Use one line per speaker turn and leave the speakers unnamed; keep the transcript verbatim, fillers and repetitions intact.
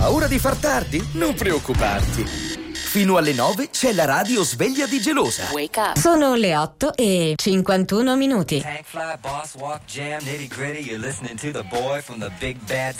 Paura di far tardi? Non preoccuparti. Fino alle nove c'è la radio sveglia di Gelosa.
Wake up.
Sono le otto e cinquantuno minuti.
Tank fly, boss walk, jam, nitty gritty. You're listening to the boy from the big bad